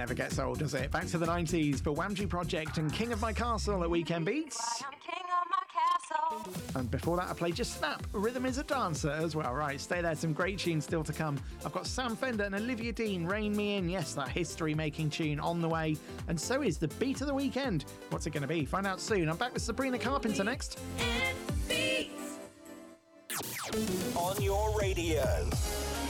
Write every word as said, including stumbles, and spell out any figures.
never gets old, does it? Back to the nineties for Whamji Project and King of My Castle at Weekend Beats. I'm king of my castle. And before that, I played Just Snap, Rhythm is a Dancer as well. Right, stay there, some great tunes still to come. I've got Sam Fender and Olivia Dean, Rein Me In. Yes, that history-making tune on the way. And so is the beat of the weekend. What's it going to be? Find out soon. I'm back with Sabrina Carpenter next. On your radio.